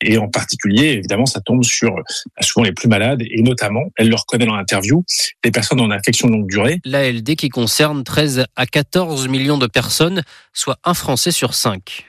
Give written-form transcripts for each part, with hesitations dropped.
Et en particulier, évidemment, ça tombe sur souvent les plus malades et notamment, elle le reconnaît dans l'interview, les personnes en affection de longue durée. L'ALD qui concerne 13 à 14 millions de personnes, soit un Français sur 5.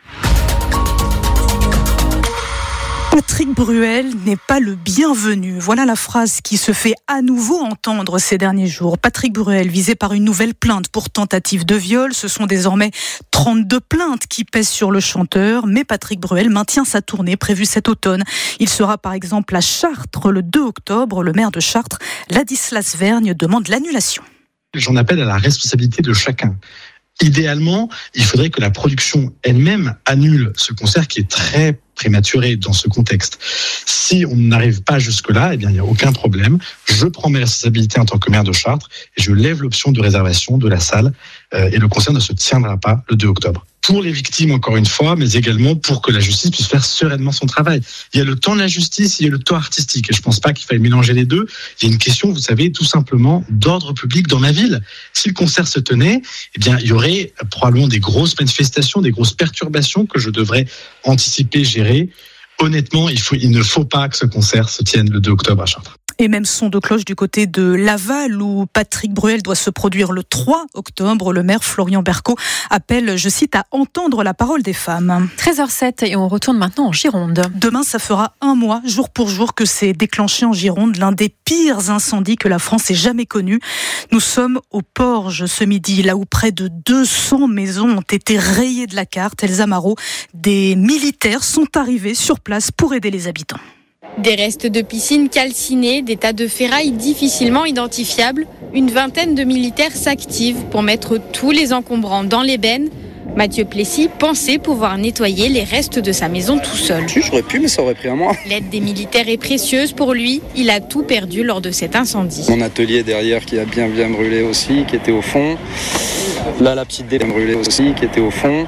Patrick Bruel n'est pas le bienvenu. Voilà la phrase qui se fait à nouveau entendre ces derniers jours. Patrick Bruel visé par une nouvelle plainte pour tentative de viol. Ce sont désormais 32 plaintes qui pèsent sur le chanteur. Mais Patrick Bruel maintient sa tournée prévue cet automne. Il sera par exemple à Chartres le 2 octobre. Le maire de Chartres, Ladislas Vergne, demande l'annulation. J'en appelle à la responsabilité de chacun. Idéalement, il faudrait que la production elle-même annule ce concert qui est très prématuré dans ce contexte. Si on n'arrive pas jusque-là, eh bien, il n'y a aucun problème. Je prends mes responsabilités en tant que maire de Chartres et je lève l'option de réservation de la salle et le concert ne se tiendra pas le 2 octobre. Pour les victimes, encore une fois, mais également pour que la justice puisse faire sereinement son travail. Il y a le temps de la justice, il y a le temps artistique. Et je ne pense pas qu'il faille mélanger les deux. Il y a une question, vous savez, tout simplement d'ordre public dans ma ville. Si le concert se tenait, eh bien, il y aurait probablement des grosses manifestations, des grosses perturbations que je devrais anticiper, gérer. Honnêtement, il ne faut pas que ce concert se tienne le 2 octobre à Chartres. Et même son de cloche du côté de Laval où Patrick Bruel doit se produire le 3 octobre. Le maire Florian Bercaud appelle, je cite, à entendre la parole des femmes. 13h07 et on retourne maintenant en Gironde. Demain, ça fera 1 mois, jour pour jour, que s'est déclenché en Gironde l'un des pires incendies que la France ait jamais connu. Nous sommes au Porge ce midi, là où près de 200 maisons ont été rayées de la carte. Elsa Marot, des militaires sont arrivés sur place pour aider les habitants. Des restes de piscines calcinées, des tas de ferrailles difficilement identifiables. Une vingtaine de militaires s'activent pour mettre tous les encombrants dans l'ébène. Mathieu Plessis pensait pouvoir nettoyer les restes de sa maison tout seul. J'aurais pu, mais ça aurait pris un mois. L'aide des militaires est précieuse pour lui. Il a tout perdu lors de cet incendie. Mon atelier derrière qui a bien brûlé aussi, qui était au fond. Là, la petite dépendance brûlée aussi, qui était au fond.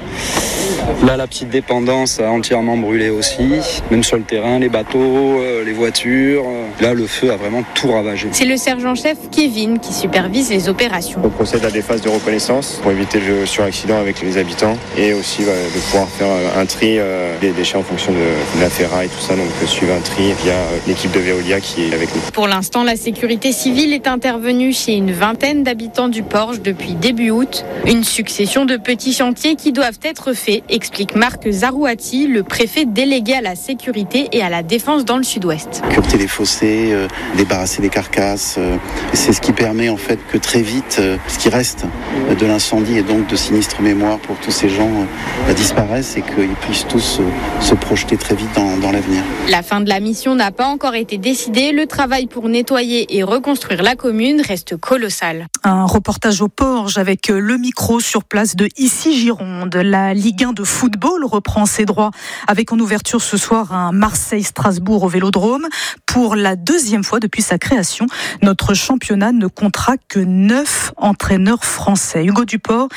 Là, la petite dépendance a entièrement brûlé aussi. Même sur le terrain, les bateaux, les voitures. Là, le feu a vraiment tout ravagé. C'est le sergent-chef Kevin qui supervise les opérations. On procède à des phases de reconnaissance pour éviter le suraccident avec les habitants et aussi de pouvoir faire un tri des déchets en fonction de la ferraille, tout ça. Donc, suivre un tri via l'équipe de Veolia qui est avec nous. Pour l'instant, la sécurité civile est intervenue chez une vingtaine d'habitants du Porge depuis début août. Une succession de petits chantiers qui doivent être faits, explique Marc Zarouati, le préfet délégué à la sécurité et à la défense dans le sud-ouest. Curter les fossés, débarrasser les carcasses, c'est ce qui permet en fait que très vite, ce qui reste de l'incendie et donc de sinistre mémoire pour tous ces gens disparaissent et qu'ils puissent tous se projeter très vite dans l'avenir. La fin de la mission n'a pas encore été décidée. Le travail pour nettoyer et reconstruire la commune reste colossal. Un reportage au Porge avec le micro sur place de Ici Gironde. La Ligue 1 de football reprend ses droits avec en ouverture ce soir un Marseille-Strasbourg au Vélodrome. Pour la 2e fois depuis sa création, notre championnat ne comptera que 9 entraîneurs français. Hugo Duport,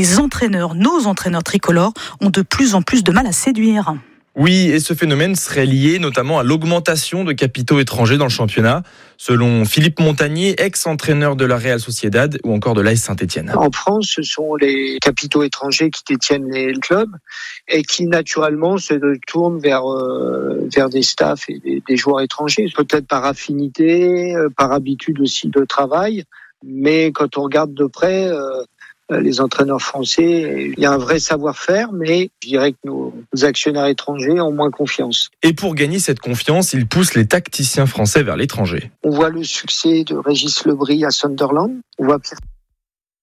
nos entraîneurs tricolores ont de plus en plus de mal à séduire. Oui, et ce phénomène serait lié notamment à l'augmentation de capitaux étrangers dans le championnat, selon Philippe Montagnier, ex-entraîneur de la Real Sociedad ou encore de l'AS Saint-Etienne. En France, ce sont les capitaux étrangers qui détiennent les clubs et qui naturellement se tournent vers des staffs et des joueurs étrangers, peut-être par affinité, par habitude aussi de travail, mais quand on regarde de près, les entraîneurs français, il y a un vrai savoir-faire, mais je dirais que nos actionnaires étrangers ont moins confiance. Et pour gagner cette confiance, ils poussent les tacticiens français vers l'étranger. On voit le succès de Régis Lebris à Sunderland, on voit Pierre